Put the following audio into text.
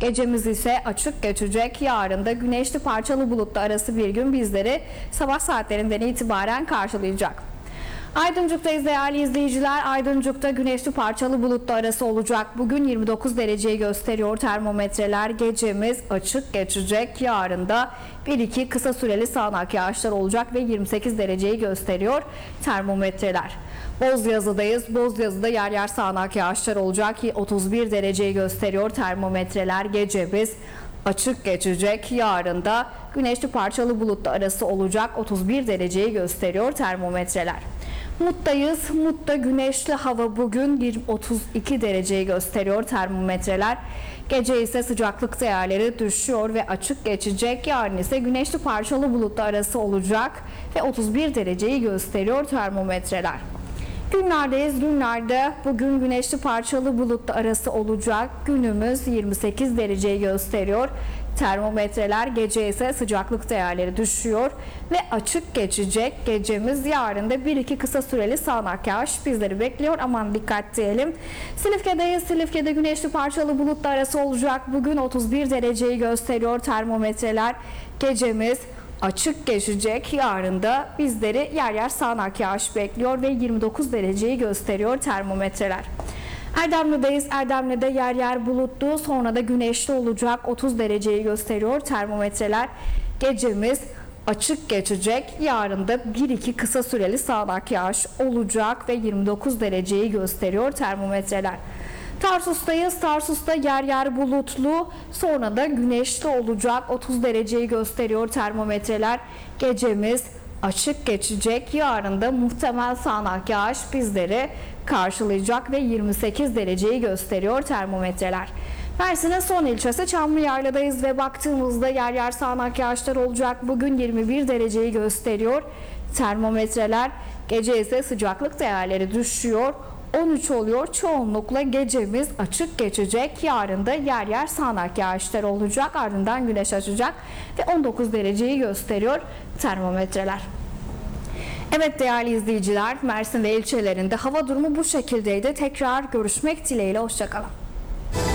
Gecemiz ise açık geçecek. Yarın da güneşli parçalı bulutlu arası bir gün bizleri sabah saatlerinden itibaren karşılayacak. Aydıncık'tayız değerli izleyiciler. Aydıncık'ta güneşli parçalı bulutlu arası olacak. Bugün 29 dereceyi gösteriyor termometreler. Gecemiz açık geçecek. Yarın da 1-2 kısa süreli sağanak yağışlar olacak ve 28 dereceyi gösteriyor termometreler. Bozyazı'dayız. Bozyazı'da yer yer sağanak yağışlar olacak. 31 dereceyi gösteriyor termometreler. Gecemiz açık geçecek. Yarın da güneşli parçalı bulutlu arası olacak. 31 dereceyi gösteriyor termometreler. Mut'tayız. Mut'ta güneşli hava bugün 32 dereceyi gösteriyor termometreler. Gece ise sıcaklık değerleri düşüyor ve açık geçecek. Yarın ise güneşli parçalı bulutlu arası olacak ve 31 dereceyi gösteriyor termometreler. Günlerdeyiz. Günlerde bugün güneşli parçalı bulutlu arası olacak. Günümüz 28 dereceyi gösteriyor. Termometreler gece ise sıcaklık değerleri düşüyor ve açık geçecek. Gecemiz yarın da 1-2 kısa süreli sağanak yağış bizleri bekliyor. Aman dikkat diyelim. Silifke'deyiz. Silifke'de güneşli parçalı bulutlu arası olacak. Bugün 31 dereceyi gösteriyor termometreler. Gecemiz açık geçecek. Yarın da bizleri yer yer sağanak yağış bekliyor ve 29 dereceyi gösteriyor termometreler. Erdemli'deyiz. Erdemli'de yer yer bulutlu, sonra da güneşli olacak. 30 dereceyi gösteriyor termometreler. Gecemiz açık geçecek. Yarın da 1-2 kısa süreli sağanak yağış olacak ve 29 dereceyi gösteriyor termometreler. Tarsus'tayız. Tarsus'ta yer yer bulutlu, sonra da güneşli olacak. 30 dereceyi gösteriyor termometreler. Gecemiz açık geçecek. Yarın da muhtemel sağanak yağış bizleri karşılayacak ve 28 dereceyi gösteriyor termometreler. Mersin'in son ilçesi Çamlıyayla'dayız ve baktığımızda yer yer sağanak yağışlar olacak. Bugün 21 dereceyi gösteriyor termometreler. Gece ise sıcaklık değerleri düşüyor. 13 oluyor. Çoğunlukla gecemiz açık geçecek. Yarın da yer yer sağanak yağışlar olacak. Ardından güneş açacak ve 19 dereceyi gösteriyor termometreler. Evet değerli izleyiciler, Mersin ve ilçelerinde hava durumu bu şekildeydi. Tekrar görüşmek dileğiyle. Hoşça kalın.